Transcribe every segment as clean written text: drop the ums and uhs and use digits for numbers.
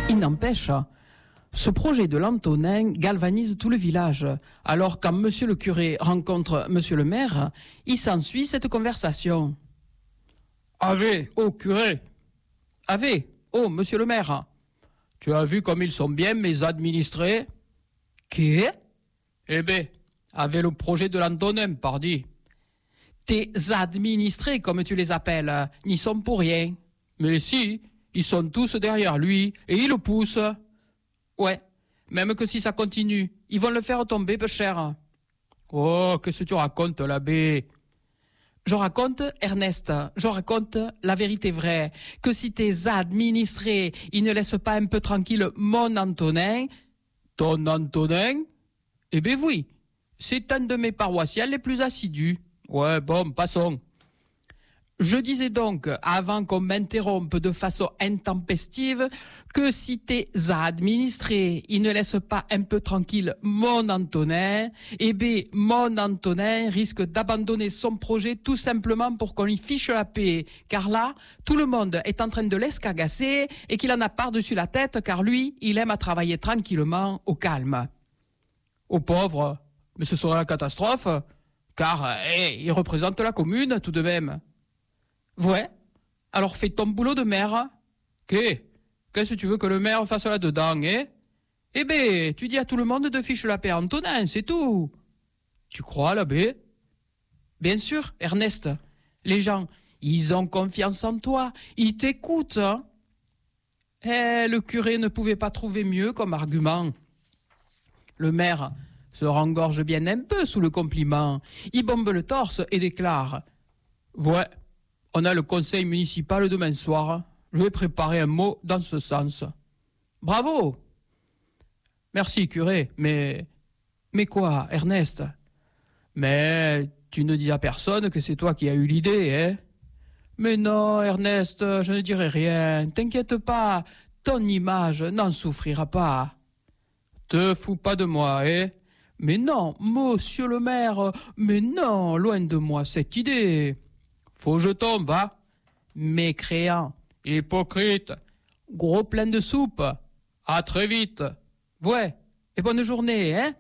Il n'empêche, ce projet de l'Antonin galvanise tout le village. Alors quand monsieur le curé rencontre monsieur le maire, il s'ensuit cette conversation. Ave, ô curé. Ave, oh monsieur le maire. Tu as vu comme ils sont bien mes administrés? Qu'est? Eh ben, avec le projet de l'Antonin, pardi. Tes administrés, comme tu les appelles, n'y sont pour rien. Mais si, ils sont tous derrière lui et ils le poussent. Ouais, même que si ça continue, ils vont le faire tomber peu cher. Oh, qu'est-ce que tu racontes, l'abbé? Je raconte, Ernest, je raconte la vérité vraie, que si tes administrés, ils ne laissent pas un peu tranquille mon Antonin... Ton Antonin? Eh bien oui, c'est un de mes paroissiens les plus assidus. Ouais, bon, passons. Je disais donc, avant qu'on m'interrompe de façon intempestive, que si tes administrés, ils ne laissent pas un peu tranquille mon Antonin, eh bien, mon Antonin risque d'abandonner son projet tout simplement pour qu'on lui fiche la paix. Car là, tout le monde est en train de l'escagasser et qu'il en a par-dessus la tête car lui, il aime à travailler tranquillement, au calme. Au pauvre, mais ce serait la catastrophe, car il représente la commune tout de même. Ouais, alors fais ton boulot de maire. Qu'est-ce que tu veux que le maire fasse là-dedans, hein? Eh ben, tu dis à tout le monde de fiche la paix à Antonin, c'est tout. Tu crois, l'abbé? Bien sûr, Ernest. Les gens, ils ont confiance en toi, ils t'écoutent. Hein? Le curé ne pouvait pas trouver mieux comme argument. Le maire se rengorge bien un peu sous le compliment. Il bombe le torse et déclare: Ouais, on a le conseil municipal demain soir. Je vais préparer un mot dans ce sens. Bravo! Merci, curé, mais... Mais quoi, Ernest? Mais tu ne dis à personne que c'est toi qui as eu l'idée, hein? Mais non, Ernest, je ne dirai rien. T'inquiète pas, ton image n'en souffrira pas. Te fous pas de moi, hein? Mais non, monsieur le maire, mais non, loin de moi cette idée. Faux jeton, va. Mécréant. Hypocrite. Gros plein de soupe. À très vite. Ouais, et bonne journée, hein?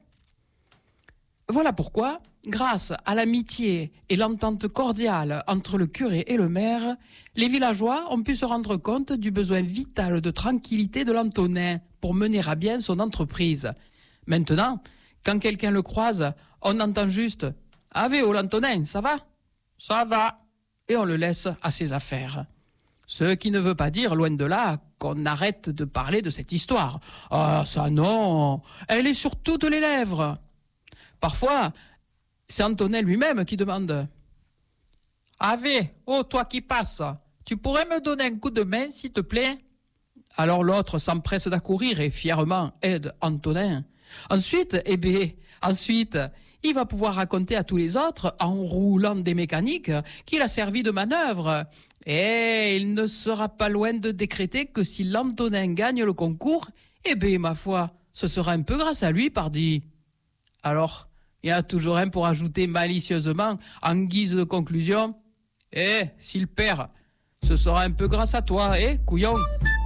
Voilà pourquoi, grâce à l'amitié et l'entente cordiale entre le curé et le maire, les villageois ont pu se rendre compte du besoin vital de tranquillité de l'Antonin pour mener à bien son entreprise. Maintenant, quand quelqu'un le croise, on entend juste « Ave, oh l'Antonin, ça va ?»« Ça va. » Et on le laisse à ses affaires. Ce qui ne veut pas dire, loin de là, qu'on arrête de parler de cette histoire. Ah, ça non, elle est sur toutes les lèvres. Parfois, c'est Antonin lui-même qui demande « Ave, oh toi qui passes, tu pourrais me donner un coup de main, s'il te plaît ?» Alors l'autre s'empresse d'accourir et fièrement aide Antonin. Ensuite, il va pouvoir raconter à tous les autres, en roulant des mécaniques, qu'il a servi de manœuvre. Et il ne sera pas loin de décréter que si l'Antonin gagne le concours, ma foi, ce sera un peu grâce à lui, pardi. Alors, il y a toujours un pour ajouter malicieusement, en guise de conclusion, s'il perd, ce sera un peu grâce à toi, couillon.